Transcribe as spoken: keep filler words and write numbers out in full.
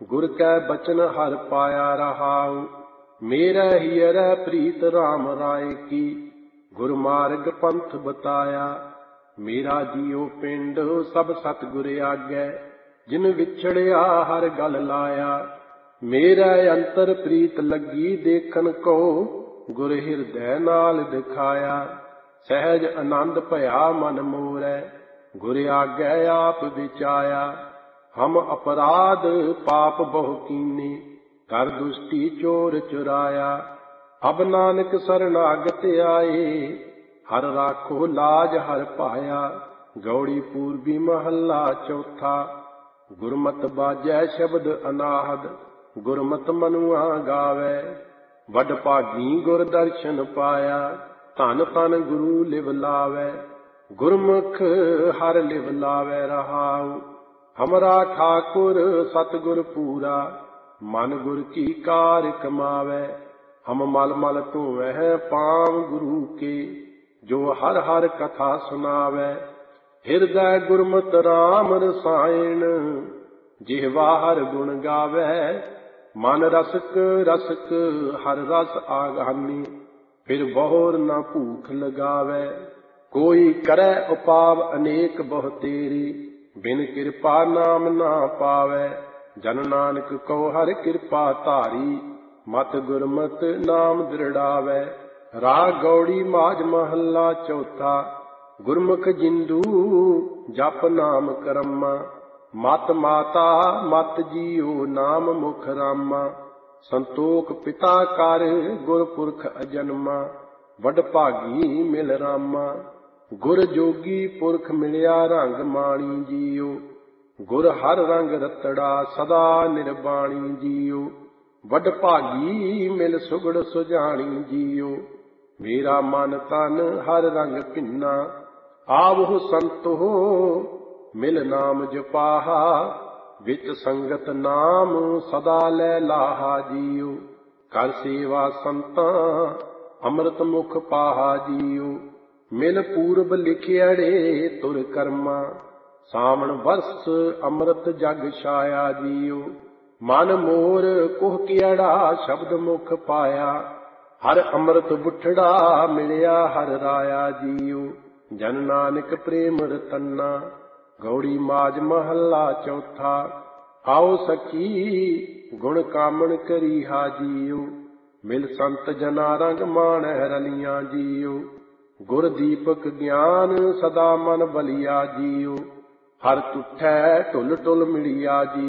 गुर कै बचन हर पाया रहाऊ। मेरा हियर प्रीत राम राय की, गुर मार्ग पंथ बताया। मेरा जियो पिंड सब सतगुर आगे, जिन विछड़िया हर गल लाया। मेरा अंतर प्रीत लगी देखन को, गुर हिरदय नाल दिखाया। सहज आनंद भया मन मोरै, गुर आगे आप बिचाया। हम अपराध पाप बहु कीने, कर दुष्टि चोर चुराया। अब नानक शरणागत आए, हर राखो लाज हर पाया। गौड़ी पूर्वी महला चौथा, गुरमत बाजै शब्द अनाहद। गुरमत मनुआ गावै, वड भागी गुर दर्शन पाया। धन तन गुरु लिव लावै, गुरमुख हर लिव लावै रहाऊ। हमरा ठाकुर सतगुर पूरा, मन गुर की कार कमावै। हम मल मल धोवै पांव गुरु के, जो हर हर कथा सुनावै। हिरदय गुरमत राम रसायन, जिहवा हर गुण गावै। मन रसक रसक हर रस आगानी, फिर बहुर न भूख लगावै। कोई करे उपाव अनेक बहु तेरी, बिन कृपा नाम ना पावै। जन नानक को हर कृपा धारी, मत गुरमत नाम दृढ़ावै। राग गौड़ी माज महला चौथा, गुरमुख जिंदू जप नाम करम्मा। मत माता मत जियो नाम मुख रामा। संतोख पिता कर गुरपुरख अजन्मा, वड भागी मिल रामा। गुर जोगी पुरख मिलिया रंग माणी जियो, गुर हर रंग रतड़ा सदा निर्बाणी जियो। वड भागी मिल सुगड़ सुजानी जियो, मेरा मन तन हर रंग भिन्ना। आवो संतो मिल नाम जपाहा, विच संगत नाम सदा लै लाहा जियो। कर सेवा संतां अमृत मुख पाहा जियो। मिल पूरब लिखियड़े तुर कर्मा, सावण वर्ष अमृत जग छाया जियो। मन मोर कुह कियड़ा शब्द मुख पाया, हर अमृत बुठड़ा मिलिया हर राया जियो। जन नानक प्रेम रतन्ना, गौड़ी माज महला चौथा। आओ सखी गुण कामण करीहा जियो, मिल संत जना रंग माणै रलियां जियो। गुर दीपक ज्ञान सदा मन बलिया जियो, हर तुठै ढुल ढुल मिलिया जियो।